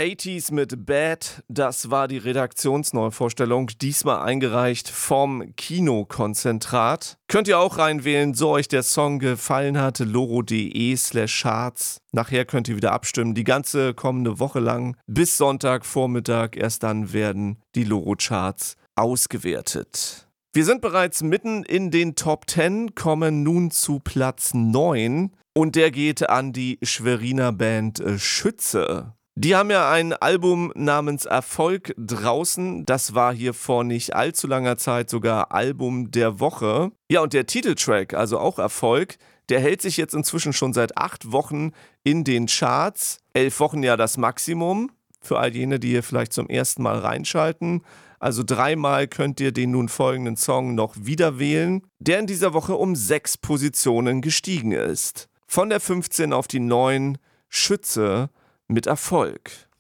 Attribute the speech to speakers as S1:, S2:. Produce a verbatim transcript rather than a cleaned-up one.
S1: achtziger mit Bad, das war die Redaktionsneuvorstellung, diesmal eingereicht vom Kinokonzentrat. Könnt ihr auch reinwählen, so euch der Song gefallen hat, loro.de slash charts. Nachher könnt ihr wieder abstimmen, die ganze kommende Woche lang, bis Sonntagvormittag, erst dann werden die Loro-Charts ausgewertet. Wir sind bereits mitten in den Top zehn, kommen nun zu Platz neun und der geht an die Schweriner Band äh, Schütze. Die haben ja ein Album namens Erfolg draußen, das war hier vor nicht allzu langer Zeit sogar Album der Woche. Ja, und der Titeltrack, also auch Erfolg, der hält sich jetzt inzwischen schon seit acht Wochen in den Charts. Elf Wochen ja das Maximum, für all jene, die hier vielleicht zum ersten Mal reinschalten. Also dreimal könnt ihr den nun folgenden Song noch wieder wählen, der in dieser Woche um sechs Positionen gestiegen ist. Von der fünfzehn auf die neun, Schütze mit Erfolg.